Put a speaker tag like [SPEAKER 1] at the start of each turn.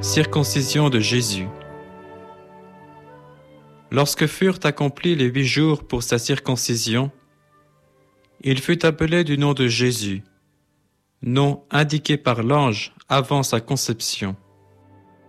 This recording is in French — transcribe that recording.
[SPEAKER 1] Circoncision de Jésus. Lorsque furent accomplis les 8 jours pour sa circoncision, il fut appelé du nom de Jésus, nom indiqué par l'ange avant sa conception.